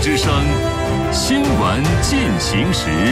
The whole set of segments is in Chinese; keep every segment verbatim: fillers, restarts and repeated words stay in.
之声新闻进行时。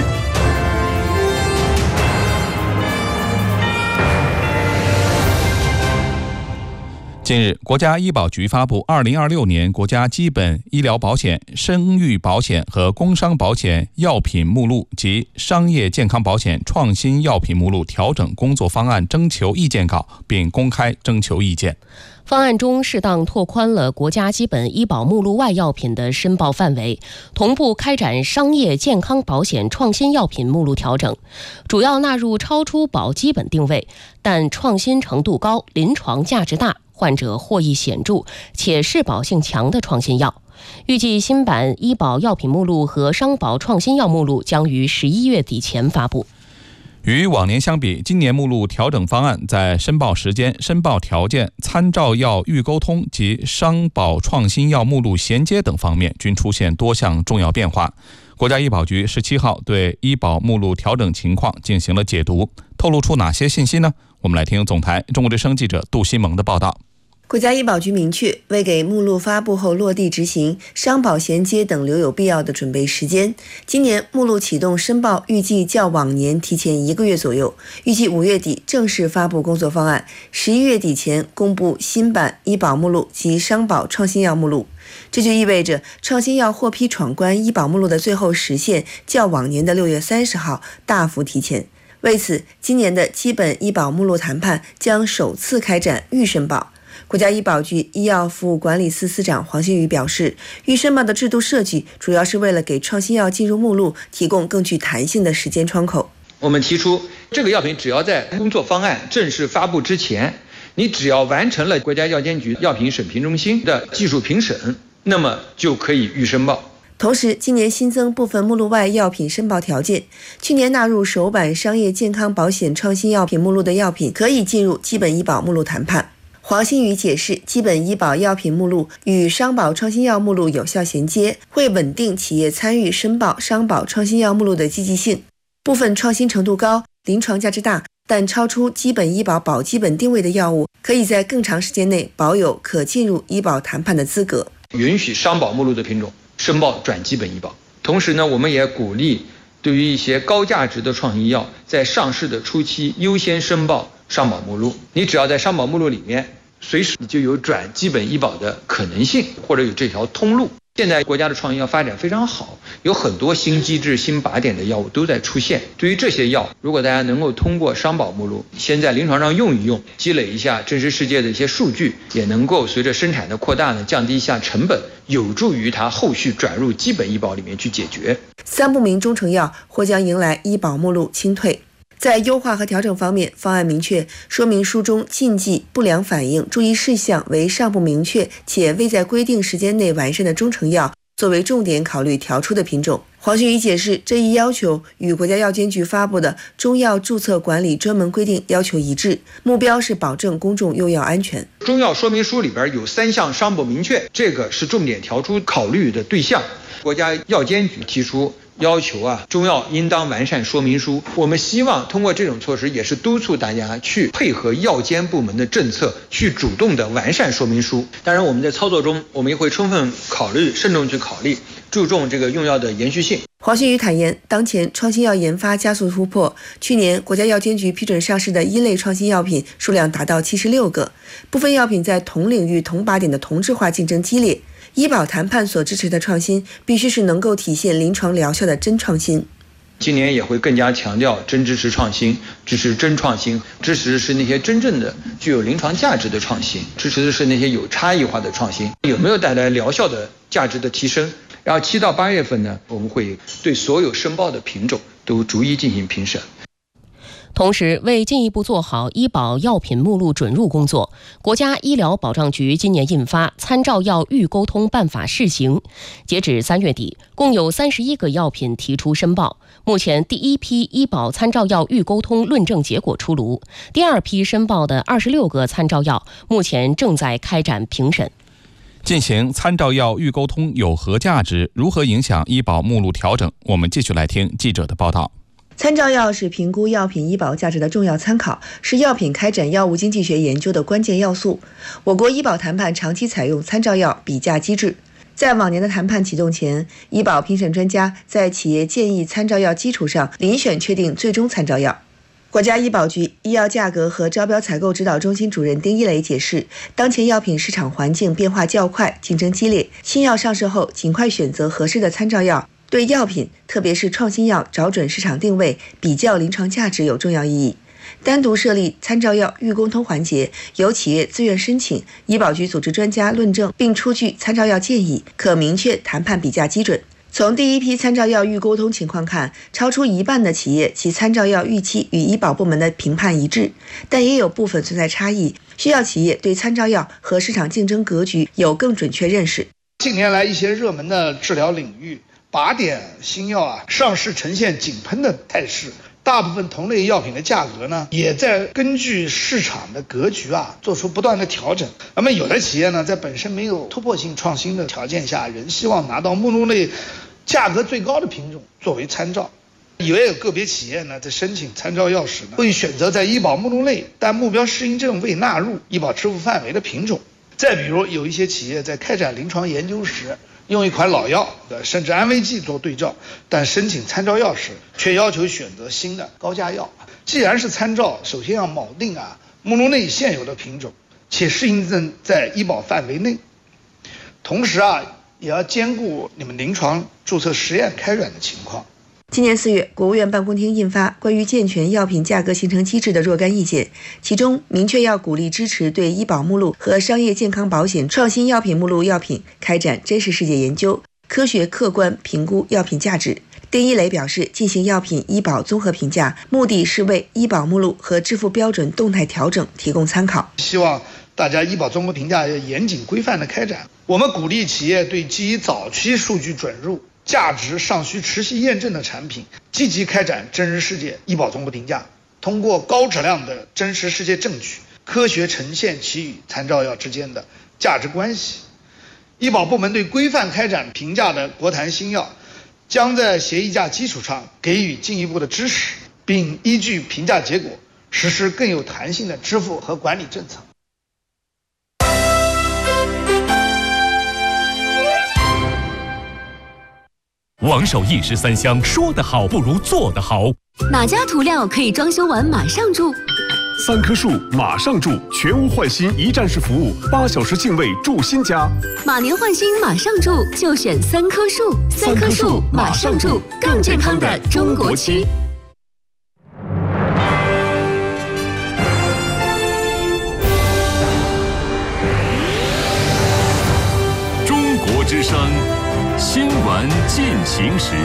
近日，国家医保局发布二零二六年国家基本医疗保险、生育保险和工伤保险药品目录及商业健康保险创新药品目录调整工作方案征求意见稿，并公开征求意见。 方案中适当拓宽了国家基本医保目录外药品的申报范围，同步开展商业健康保险创新药品目录调整，主要纳入超出保基本定位但创新程度高、临床价值大、患者获益显著且适保性强的创新药。预计新版医保药品目录和商保创新药目录将于十一月底前发布。 与往年相比，今年目录调整方案在申报时间、申报条件、参照药预沟通及商保创新药目录衔接等方面均出现多项重要变化。国家医保局十七号对医保目录调整情况进行了解读，透露出哪些信息呢？我们来听总台中国之声记者杜新萌的报道。 国家医保局明确，为给目录发布后落地执行、商保衔接等留有必要的准备时间，今年目录启动申报预计较往年提前一个月左右，预计五月底正式发布工作方案，十一月底前公布新版医保目录及商保创新药目录。这就意味着创新药获批闯关医保目录的最后时限较往年的六月三十号大幅提前。为此，今年的基本医保目录谈判将首次开展预申报。国家医保局医药服务管理司司长黄新宇表示，预申报的制度设计主要是为了给创新药进入目录提供更具弹性的时间窗口。 我们提出，这个药品只要在工作方案正式发布之前，你只要完成了国家药监局药品审评中心的技术评审，那么就可以预申报。 同时，今年新增部分目录外药品申报条件，去年纳入首版商业健康保险创新药品目录的药品可以进入基本医保目录谈判。黄新宇解释，基本医保药品目录与商保创新药目录有效衔接，会稳定企业参与申报商保创新药目录的积极性。部分创新程度高、临床价值大但超出基本医保保基本定位的药物，可以在更长时间内保有可进入医保谈判的资格。 允许商保目录的品种申报转基本医保。同时呢，我们也鼓励对于一些高价值的创新药，在上市的初期优先申报商保目录。你只要在商保目录里面，随时你就有转基本医保的可能性，或者有这条通路。现在国家的创新药发展非常好，有很多新机制、新靶点的药物都在出现。对于这些药，如果大家能够通过商保目录先在临床上用一用，积累一下真实世界的一些数据，也能够随着生产的扩大呢，降低一下成本，有助于它后续转入基本医保里面去解决。 三不明中成药或将迎来医保目录清退。在优化和调整方面，方案明确说明书中禁忌、不良反应、注意事项为尚不明确且未在规定时间内完善的中成药作为重点考虑调出的品种。黄新宇解释，这一要求与国家药监局发布的中药注册管理专门规定要求一致，目标是保证公众用药安全。 中药说明书里边有三项尚不明确，这个是重点调出考虑的对象。国家药监局提出要求啊，中药应当完善说明书。我们希望通过这种措施，也是督促大家去配合药监部门的政策，去主动的完善说明书。当然，我们在操作中，我们也会充分考虑、慎重去考虑，注重这个用药的延续性。 黄新宇坦言，当前创新药研发加速突破，去年国家药监局批准上市的一类创新药品数量达到七十六个，部分药品在同领域同靶点的同质化竞争激烈。医保谈判所支持的创新，必须是能够体现临床疗效的真创新。 今年也会更加强调真支持创新，支持真创新，支持的是那些真正的具有临床价值的创新，支持的是那些有差异化的创新，有没有带来疗效的价值的提升。然后七到八月份呢，我们会对所有申报的品种都逐一进行评审。 同时，为进一步做好医保药品目录准入工作，国家医疗保障局今年印发《参照药预沟通办法试行》，截止三月底，共有三十一个药品提出申报。目前，第一批医保参照药预沟通论证结果出炉，第二批申报的二十六个参照药目前正在开展评审。 进行参照药预沟通有何价值？如何影响医保目录调整？我们继续来听记者的报道。 参照药是评估药品医保价值的重要参考，是药品开展药物经济学研究的关键要素。我国医保谈判长期采用参照药比价机制。 在往年的谈判启动前，医保评审专家在企业建议参照药基础上遴选确定最终参照药。国家医保局医药价格和招标采购指导中心主任丁一磊解释，当前药品市场环境变化较快，竞争激烈，新药上市后尽快选择合适的参照药，对药品特别是创新药找准市场定位、比较临床价值有重要意义。单独设立参照药预沟通环节，由企业自愿申请，医保局组织专家论证并出具参照药建议，可明确谈判比价基准。从第一批参照药预沟通情况看，超出一半的企业其参照药预期与医保部门的评判一致，但也有部分存在差异，需要企业对参照药和市场竞争格局有更准确认识。 近年来，一些热门的治疗领域，靶点新药啊上市呈现井喷的态势，大部分同类药品的价格呢，也在根据市场的格局啊做出不断的调整。那么有的企业呢，在本身没有突破性创新的条件下，仍希望拿到目录内价格最高的品种作为参照。也有个别企业呢，在申请参照药时呢，会选择在医保目录内但目标适应症未纳入医保支付范围的品种。再比如，有一些企业在开展临床研究时，用一款老药甚至安慰剂做对照，但申请参照药时却要求选择新的高价药。既然是参照，首先要铆定啊目录内现有的品种，且适应症在医保范围内，同时啊也要兼顾你们临床注册实验开展的情况。 今年四月，国务院办公厅印发关于健全药品价格形成机制的若干意见，其中明确要鼓励支持对医保目录和商业健康保险创新药品目录药品开展真实世界研究，科学客观评估药品价值。丁一磊表示，进行药品医保综合评价，目的是为医保目录和支付标准动态调整提供参考。 希望大家医保综合评价要严谨规范的开展。我们鼓励企业对基于早期数据准入、价值尚需持续验证的产品，积极开展真实世界医保综合评价，通过高质量的真实世界证据，科学呈现其与参照药之间的价值关系。医保部门对规范开展评价的国谈新药，将在协议价基础上给予进一步的支持，并依据评价结果实施更有弹性的支付和管理政策。 王守义十三香，说得好不如做得好。 哪家涂料可以装修完马上住？ 三棵树马上住，全屋换新一站式服务，八小时净位住新家。 马年换新马上住，就选三棵树。三棵树马上住，更健康的中国区。 中国之声新闻进行时。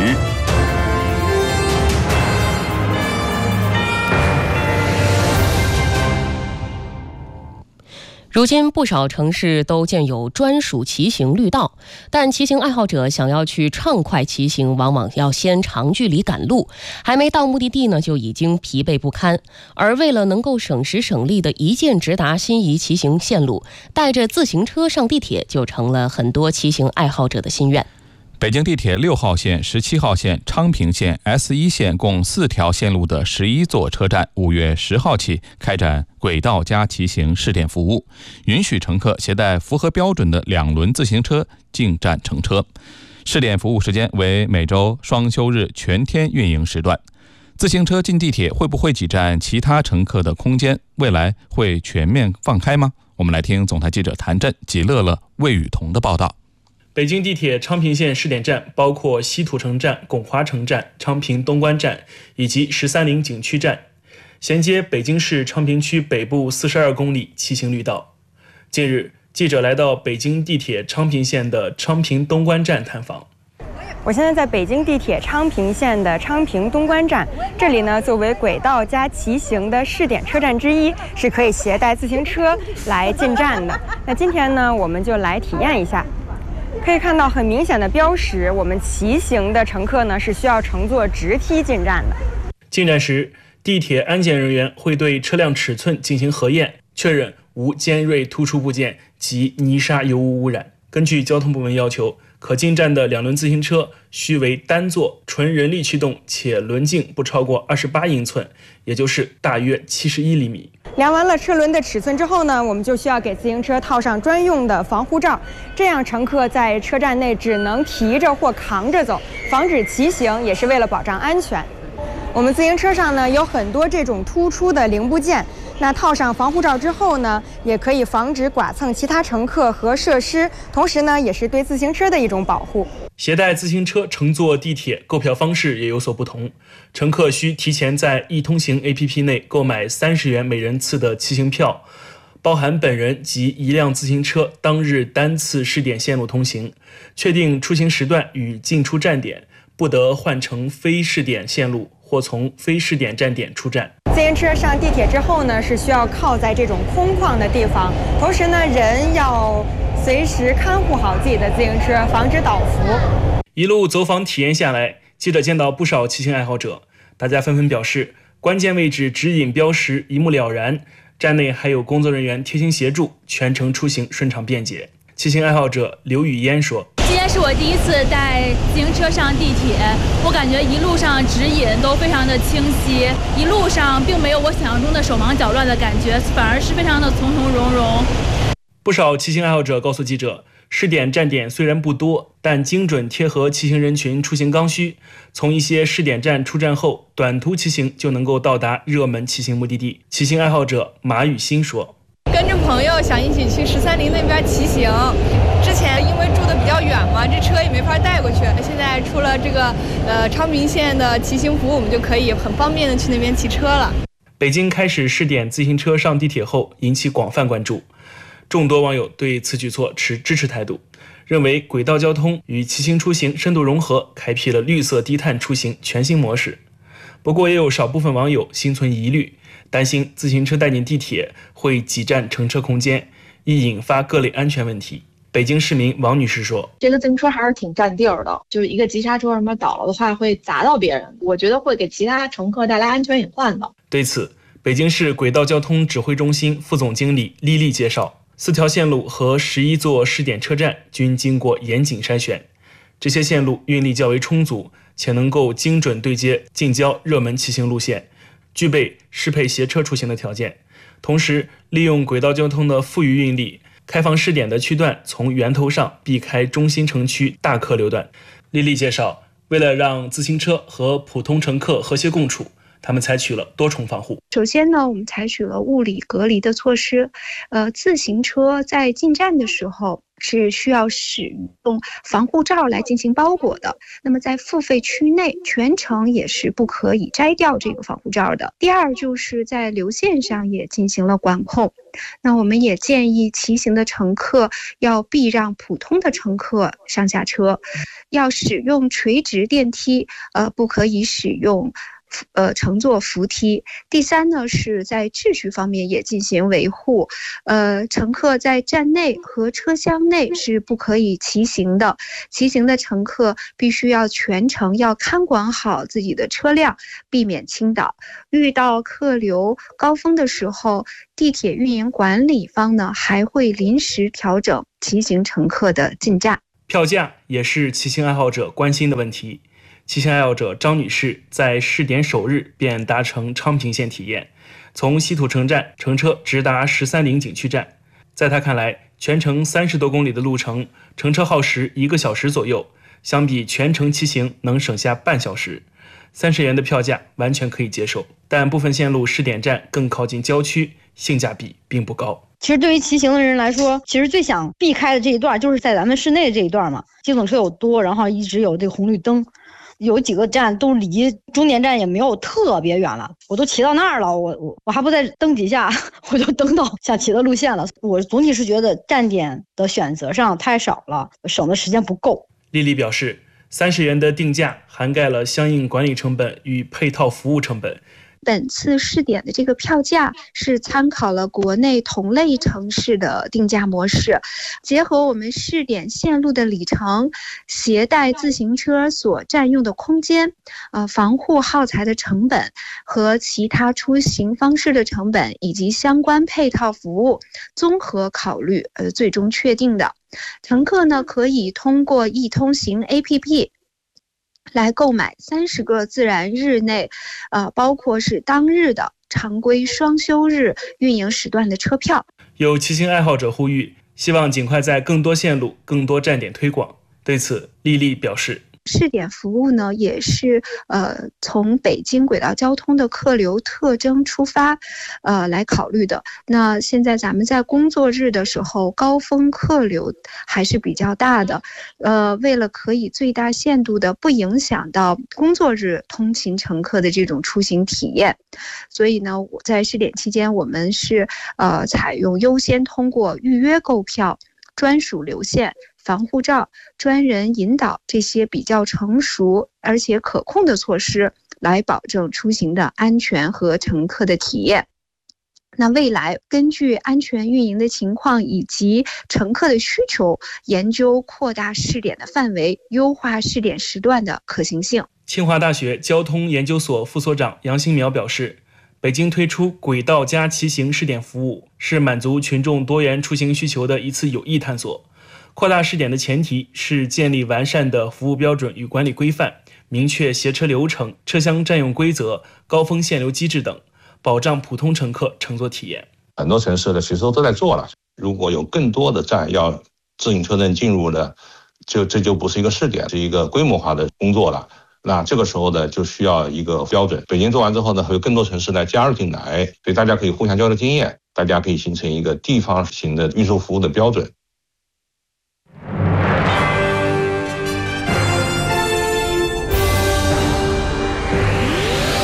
如今不少城市都建有专属骑行绿道，但骑行爱好者想要去畅快骑行，往往要先长距离赶路，还没到目的地呢就已经疲惫不堪。而为了能够省时省力的一键直达心仪骑行线路，带着自行车上地铁就成了很多骑行爱好者的心愿。 北京地铁六号线、十七号线、昌平线、S 一 线共四条线路的十一座车站，五月十号起开展轨道加骑行试点服务，允许乘客携带符合标准的两轮自行车进站乘车。试点服务时间为每周双休日全天运营时段。自行车进地铁会不会挤占其他乘客的空间？未来会全面放开吗？我们来听总台记者谭震、吉乐乐、魏雨桐的报道。 北京地铁昌平线试点站包括西土城站、拱华城站、昌平东关站以及十三陵景区站，衔接北京市昌平区北部四十二公里骑行绿道。近日，记者来到北京地铁昌平线的昌平东关站探访。 我现在在北京地铁昌平线的昌平东关站，这里呢作为轨道加骑行的试点车站之一，是可以携带自行车来进站的。那今天呢，我们就来体验一下。可以看到很明显的标识，我们骑行的乘客呢是需要乘坐直梯进站的。 进站时，地铁安检人员会对车辆尺寸进行核验，确认无尖锐突出部件及泥沙油污污染。 根据交通部门要求，可进站的两轮自行车需为单座、纯人力驱动，且轮径不超过二十八英寸，也就是大约七十一厘米。 量完了车轮的尺寸之后呢，我们就需要给自行车套上专用的防护罩，这样乘客在车站内只能提着或扛着走，防止骑行，也是为了保障安全。我们自行车上呢有很多这种突出的零部件，那套上防护罩之后呢，也可以防止剐蹭其他乘客和设施，同时呢也是对自行车的一种保护。 携带自行车乘坐地铁购票方式也有所不同，乘客需提前在易通行 A P P 内购买三十元每人次的骑行票，包含本人及一辆自行车当日单次试点线路通行，确定出行时段与进出站点，不得换乘非试点线路或从非试点站点出站。 自行车上地铁之后呢，是需要靠在这种空旷的地方，同时呢，人要随时看护好自己的自行车，防止倒伏。 一路走访体验下来，记者见到不少骑行爱好者，大家纷纷表示，关键位置指引标识一目了然，站内还有工作人员贴心协助，全程出行顺畅便捷。骑行爱好者刘雨嫣说：“ 今天是我第一次带自行车上地铁，我感觉一路上指引都非常的清晰，一路上并没有我想象中的手忙脚乱的感觉，反而是非常的从从容容。” 不少骑行爱好者告诉记者，试点站点虽然不多，但精准贴合骑行人群出行刚需。从一些试点站出站后，短途骑行就能够到达热门骑行目的地。骑行爱好者马雨欣说：“ 跟着朋友想一起去十三陵那边骑行，之前因为住的比较远嘛，这车也没法带过去。现在出了这个呃昌平线的骑行服务，我们就可以很方便的去那边骑车了。” 北京开始试点自行车上地铁后，引起广泛关注。众多网友对此举措持支持态度，认为轨道交通与骑行出行深度融合，开辟了绿色低碳出行全新模式。不过也有少部分网友心存疑虑，担心自行车带进地铁会挤占乘车空间，易引发各类安全问题。北京市民王女士说：“ 这个自行车还是挺占地儿的，就是一个急刹车什么倒了的话会砸到别人，我觉得会给其他乘客带来安全隐患的。” 对此，北京市轨道交通指挥中心副总经理丽丽介绍，四条线路和十一座试点车站均经过严谨筛选，这些线路运力较为充足，且能够精准对接近郊热门骑行路线，具备适配携车出行的条件。同时，利用轨道交通的富余运力，开放试点的区段从源头上避开中心城区大客流段。丽丽介绍，为了让自行车和普通乘客和谐共处，他们采取了多重防护。 首先呢，我们采取了物理隔离的措施。呃，自行车在进站的时候是需要使用防护罩来进行包裹的。那么在付费区内，全程也是不可以摘掉这个防护罩的。第二，就是在流线上也进行了管控。那我们也建议骑行的乘客要避让普通的乘客上下车，要使用垂直电梯，呃，不可以使用呃，乘坐扶梯。第三呢，是在秩序方面也进行维护。呃，乘客在站内和车厢内是不可以骑行的，骑行的乘客必须要全程要看管好自己的车辆，避免倾倒。遇到客流高峰的时候，地铁运营管理方呢还会临时调整骑行乘客的进站。 票价也是骑行爱好者关心的问题。骑行爱好者张女士在试点首日便搭乘昌平线体验，从西土城站乘车直达十三陵景区站。在她看来，全程三十多公里的路程，乘车耗时一个小时左右，相比全程骑行能省下半小时。三十元的票价完全可以接受，但部分线路试点站更靠近郊区，性价比并不高。 其实对于骑行的人来说，其实最想避开的这一段就是在咱们市内的这一段嘛，机动车又多，然后一直有这个红绿灯。有几个站都离终点站也没有特别远了，我都骑到那儿了，我我我还不在灯底下，我就登到想骑的路线了。我总体是觉得站点的选择上太少了，省的时间不够。 丽丽表示，三十元的定价涵盖了相应管理成本与配套服务成本， 本次试点的这个票价是参考了国内同类城市的定价模式，结合我们试点线路的里程、携带自行车所占用的空间、呃防护耗材的成本和其他出行方式的成本以及相关配套服务综合考虑，呃最终确定的。乘客呢可以通过易通行 A P P。来购买三十个自然日内，呃，包括是当日的常规双休日运营时段的车票。 有骑行爱好者呼吁，希望尽快在更多线路、更多站点推广。对此，丽丽表示。 试点服务呢，也是呃从北京轨道交通的客流特征出发，呃来考虑的。那现在咱们在工作日的时候，高峰客流还是比较大的，呃，为了可以最大限度的不影响到工作日通勤乘客的这种出行体验，所以呢，在试点期间，我们是呃采用优先通过预约购票、专属流线、防护罩、专人引导这些比较成熟而且可控的措施，来保证出行的安全和乘客的体验。那未来根据安全运营的情况以及乘客的需求，研究扩大试点的范围，优化试点时段的可行性。 清华大学交通研究所副所长杨新苗表示，北京推出轨道加骑行试点服务，是满足群众多元出行需求的一次有益探索。扩大试点的前提是建立完善的服务标准与管理规范，明确携车流程、车厢占用规则、高峰限流机制等，保障普通乘客乘坐体验。 很多城市呢，其实都在做了。如果有更多的站要自行车能进入呢，就这就不是一个试点，是一个规模化的工作了。那这个时候呢，就需要一个标准。北京做完之后呢，会有更多城市来加入进来，所以大家可以互相交流经验，大家可以形成一个地方型的运输服务的标准。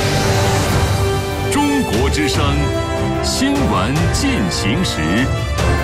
中国之声，新闻进行时。